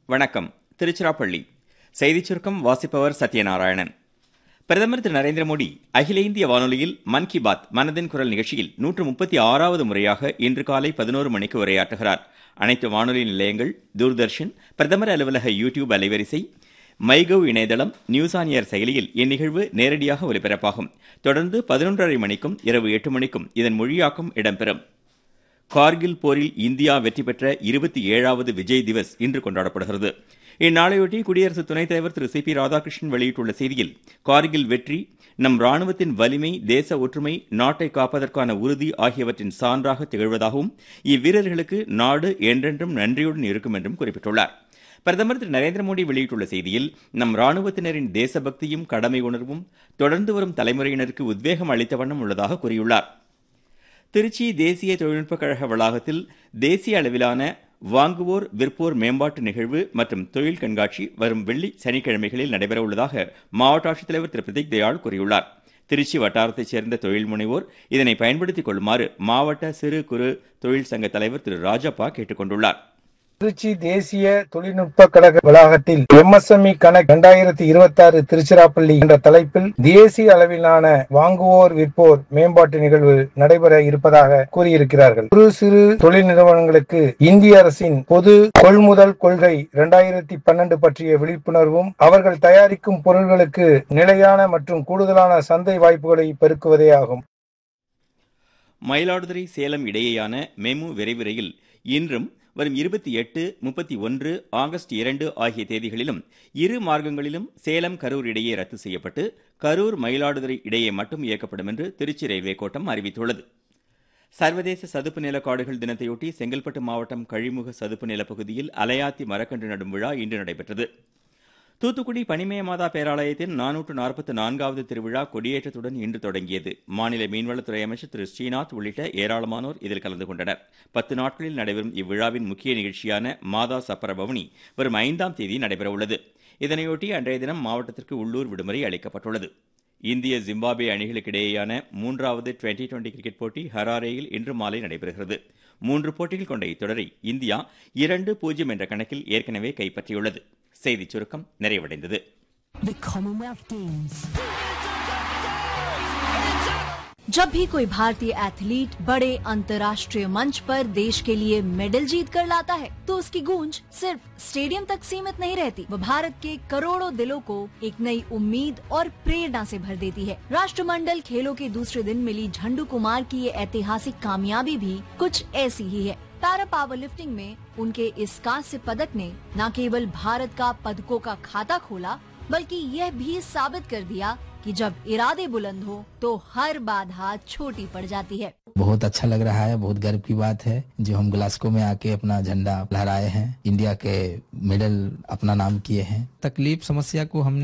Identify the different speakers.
Speaker 1: வணக்கம். திருச்சிராப்பள்ளி செய்திச் சுருக்கம் வாசிப்பவர் சத்யநாராயணன். பிரதமர் திரு நரேந்திர மோடி அகில இந்திய வானொலியில் மன் கி பாத் மனதின் குரல் நிகழ்ச்சியில் 136வது முறையாக இன்று காலை 11 மணிக்கு உரையாற்றுகிறார். அனைத்து வானொலி நிலையங்கள், தூர்தர்ஷன், பிரதமர் அலுவலக யூடியூப் அலைவரிசை, மைகவ் இணையதளம், நியூஸ் ஆன் ஏர் செயலியில் இந்நிகழ்வு நேரடியாக ஒலிபரப்பாகும். தொடர்ந்து 11:30 மணிக்கும் இரவு 8 மணிக்கும் இதன் மொழியாக்கம் இடம்பெறும். கார்கில் போரில் இந்தியா வெற்றி பெற்ற 27வது விஜய் திவஸ் இன்று கொண்டாடப்படுகிறது. இந்நாளையொட்டி குடியரசு துணைத் தலைவர் திரு சி பி ராதாகிருஷ்ணன் வெளியிட்டுள்ள செய்தியில், கார்கில் வெற்றி நம் ராணுவத்தின் வலிமை, தேச ஒற்றுமை, நாட்டை காப்பதற்கான உறுதி ஆகியவற்றின் சான்றாக திகழ்வதாகவும் இவ்வீரர்களுக்கு நாடு என்றென்றும் நன்றியுடன் இருக்கும் என்றும் குறிப்பிட்டுள்ளார். பிரதமர் திரு நரேந்திர மோடி வெளியிட்டுள்ள செய்தியில், நம் ராணுவத்தினரின் தேசபக்தியும் கடமை உணர்வும் தொடர்ந்து வரும் தலைமுறையினருக்கு உத்வேகம் அளித்த வண்ணம் உள்ளதாக கூறியுள்ளார். திருச்சி தேசிய தொழில்நுட்பக் கழக வளாகத்தில் தேசிய அளவிலான வாங்குவோர் விற்போர் மேம்பாட்டு நிகழ்வு மற்றும் தொழில் கண்காட்சி வரும் வெள்ளி சனிக்கிழமைகளில் நடைபெறவுள்ளதாக மாவட்ட ஆட்சித்தலைவர் திரு பிரதீக் தயாள் கூறியுள்ளார். திருச்சி வட்டாரத்தைச் சேர்ந்த தொழில் முனைவோர் இதனை பயன்படுத்திக் கொள்ளுமாறு மாவட்ட சிறு குறு தொழில் சங்க தலைவர் திரு ராஜப்பா கேட்டுக் கொண்டுள்ளார்.
Speaker 2: திருச்சி தேசிய தொழில்நுட்ப கழக வளாகத்தில் MSME கனெக்ட் 2026 திருச்சிராப்பள்ளி என்ற தலைப்பில் தேசிய அளவிலான வாங்குவோர் விற்போர் மேம்பாட்டு நிகழ்வு நடைபெற இருப்பதாக கூறியிருக்கிறார்கள். குறு சிறு தொழில் நிறுவனங்களுக்கு இந்திய அரசின் பொது கொள்முதல் கொள்கை 2012 பற்றிய விழிப்புணர்வும், அவர்கள் தயாரிக்கும் பொருட்களுக்கு நிலையான மற்றும் கூடுதலான சந்தை வாய்ப்புகளை பெருக்குவதே ஆகும்.
Speaker 1: மயிலாடுதுறை சேலம் இடையேயான மெமு விரைவு ரயில் இன்றும் வரும் 28, 31 ஆகஸ்ட் 2 ஆகிய தேதிகளிலும் இரு மார்க்கங்களிலும் சேலம் கரூர் இடையே ரத்து செய்யப்பட்டு கரூர் மயிலாடுதுறை இடையே மட்டும் இயக்கப்படும் என்று திருச்சி ரயில்வே கோட்டம் அறிவித்துள்ளது. சர்வதேச சதுப்பு நில காடுகள் தினத்தையொட்டி செங்கல்பட்டு மாவட்டம் கழிமுக சதுப்பு நில பகுதியில் அலையாத்தி மரக்கன்று நடும் விழா இன்று நடைபெற்றது. தூத்துக்குடி பனிமய மாதா பேராலயத்தின் 444வது திருவிழா கொடியேற்றத்துடன் இன்று தொடங்கியது. மாநில மீன்வளத்துறை அமைச்சர் திரு ஸ்ரீநாத் உள்ளிட்ட ஏராளமானோர் இதில் கலந்து கொண்டனர். 10 நாட்களில் நடைபெறும் இவ்விழாவின் முக்கிய நிகழ்ச்சியான மாதா சப்பர பவனி வரும் 5ஆம் தேதி நடைபெறவுள்ளது. இதனையொட்டி அன்றைய தினம் மாவட்டத்திற்கு உள்ளூர் விடுமுறை அளிக்கப்பட்டுள்ளது. இந்திய ஜிம்பாப்வே அணிகளுக்கிடையேயான 3வது டுவெண்டி கிரிக்கெட் போட்டி ஹராரேயில் இன்று மாலை நடைபெறுகிறது. 3 போட்டிகள் கொண்ட இத்தொடரை இந்தியா 2-0 என்ற கணக்கில் ஏற்கனவே கைப்பற்றியுள்ளது. செய்திச் சுருக்கம் நிறைவடைந்தது.
Speaker 3: जब भी कोई भारतीय एथलीट बड़े अंतर्राष्ट्रीय मंच पर देश के लिए मेडल जीत कर लाता है तो उसकी गूंज सिर्फ स्टेडियम तक सीमित नहीं रहती, वो भारत के करोड़ों दिलों को एक नई उम्मीद और प्रेरणा से भर देती है। राष्ट्रमंडल खेलों के दूसरे दिन मिली झंडू कुमार की ये ऐतिहासिक कामयाबी भी कुछ ऐसी ही है। पैरा पावर लिफ्टिंग में उनके इस कांस्य पदक ने न केवल भारत का पदकों का खाता खोला, बल्कि यह भी साबित कर दिया कि जब इरादे बुलंद हो तो हर बाधा छोटी पड़ जाती है।
Speaker 4: बहुत अच्छा लग रहा है, बहुत गर्व की बात है जो हम ग्लासगो में आके अपना झंडा लहराए हैं, इंडिया के मेडल अपना नाम किए हैं। तकलीफ समस्या को हमने